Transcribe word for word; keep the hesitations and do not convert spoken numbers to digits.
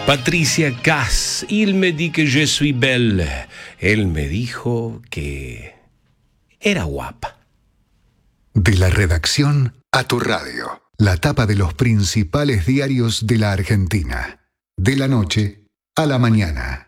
Patricia Cass, il me dit que je suis belle. Él me dijo que era guapa. De la redacción a tu radio. La tapa de los principales diarios de la Argentina. De la noche a la mañana.